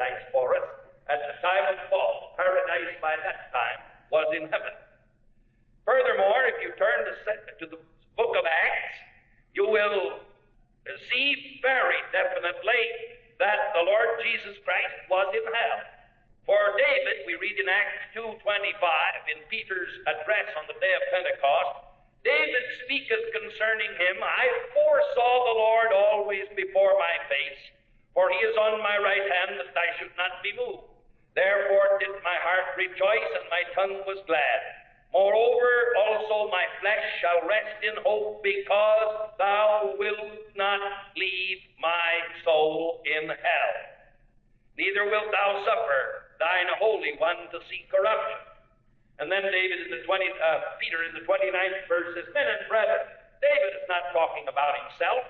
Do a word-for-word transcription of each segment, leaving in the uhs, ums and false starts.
paradise for us at the time of fall. Paradise by that time was in heaven. Furthermore, if you turn to, to the book of Acts, you will see very definitely that the Lord Jesus Christ was in hell. For David, we read in Acts two twenty-five, in Peter's address on the day of Pentecost, David speaketh concerning him, I foresaw the Lord always before my face, for he is on my right hand, that I should not be moved. Therefore did my heart rejoice, and my tongue was glad. Moreover, also my flesh shall rest in hope, because thou wilt not leave my soul in hell. Neither wilt thou suffer thine Holy One to see corruption. And then David in the twenty, uh, Peter in the twenty-ninth verse says, Men and brethren, David is not talking about himself.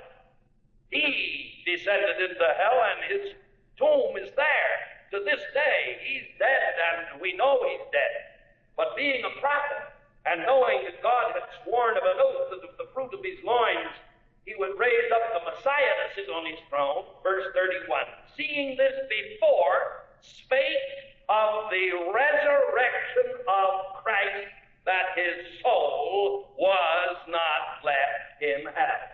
He descended into hell, and his tomb is there to this day. He's dead, and we know he's dead. But being a prophet, and knowing that God had sworn of an oath that of the fruit of his loins he would raise up the Messiah to sit on his throne, verse thirty-one, seeing this before, spake of the resurrection of Christ, that his soul was not left in hell.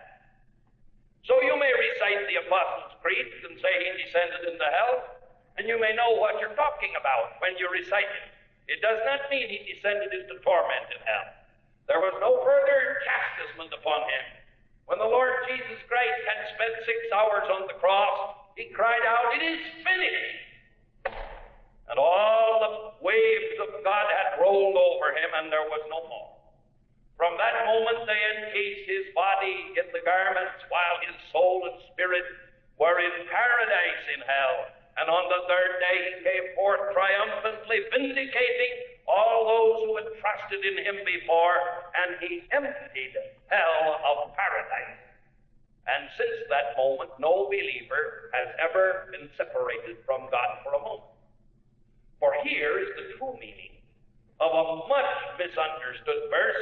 So you may recite the Apostles' Creed and say he descended into hell, and you may know what you're talking about when you recite it. It does not mean he descended into torment in hell. There was no further chastisement upon him. When the Lord Jesus Christ had spent six hours on the cross, he cried out, It is finished! And all the waves of God had rolled over him, and there was no more. From that moment they encased his body in the garments, while his soul and spirit were in paradise in hell. And on the third day he came forth triumphantly, vindicating all those who had trusted in him before, and he emptied hell of paradise. And since that moment, no believer has ever been separated from God for a moment. For here is the true meaning of a much misunderstood verse,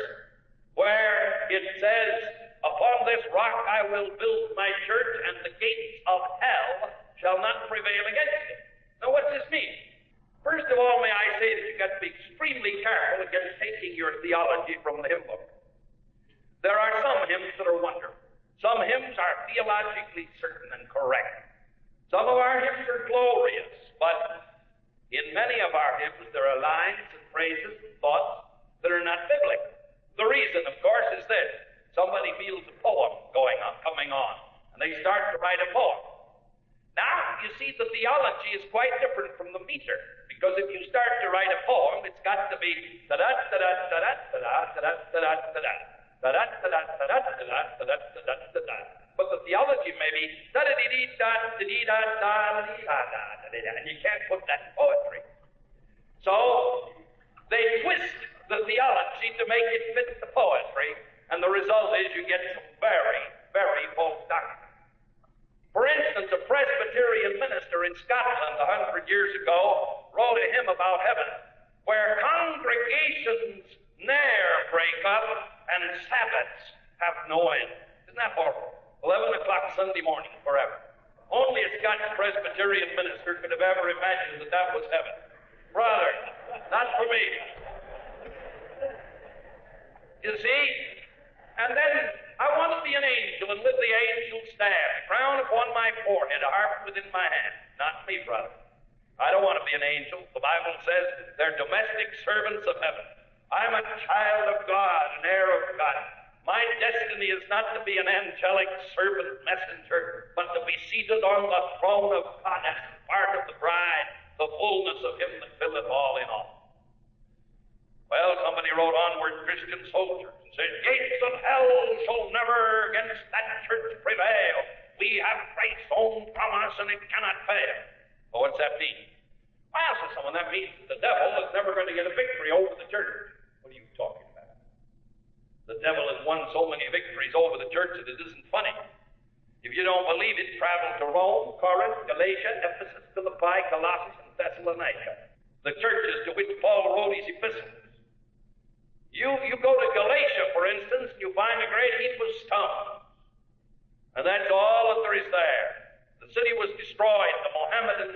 where it says, Upon this rock I will build my church, and the gates of hell shall not prevail against it. Now what's this mean? First of all, may I say that you've got to be extremely careful against taking your theology from the hymn book. There are some hymns that are wonderful. Some hymns are theologically certain and correct. Some of our hymns are glorious, but in many of our hymns there are lines and phrases and thoughts that are not biblical. The reason, of course, is this. Somebody feels a poem going on, coming on, and they start to write a poem. Now, you see, the theology is quite different from the meter, because if you start to write a poem, it's got to be da-da-da-da-da-da-da-da-da-da-da-da-da, da-da-da-da-da-da-da-da-da-da-da-da. But the theology may be da-da-dee-dee-da-da-da-dee-da-da-da-da-da, and you can't put that in poetry. So, they twist the theology to make it fit the poetry, and the result is you get some very, very false doctrine. For instance, a Presbyterian minister in Scotland a hundred years ago wrote a hymn about heaven, where congregations ne'er break up and Sabbaths have no end. Isn't that horrible? Eleven o'clock Sunday morning forever. Only a Scotch Presbyterian minister could have ever imagined that that was heaven. Brother, not for me. You see? And then I want to be an angel, and with the angel stand, a crown upon my forehead, a harp within my hand. Not me, brother. I don't want to be an angel. The Bible says they're domestic servants of heaven. I'm a child of God, an heir of God. My destiny is not to be an angelic servant messenger, but to be seated on the throne of God as part of the bride, the fullness of him that filleth all in all. Well, somebody wrote Onward Christian Soldiers and said, Gates of hell shall never against that church prevail. We have Christ's own promise, and it cannot fail. Well, what's that mean? Well, says someone, that means the devil is never going to get a victory over the church. What are you talking about? The devil has won so many victories over the church that it isn't funny. If you don't believe it, travel to Rome, Corinth, Galatia, Ephesus, Philippi, Colossus, and Thessalonica, the churches to which Paul wrote his epistles. You, you go to Galatia, for instance, and you find a great heap of stones. And that's all that there is there. The city was destroyed. The Mohammedans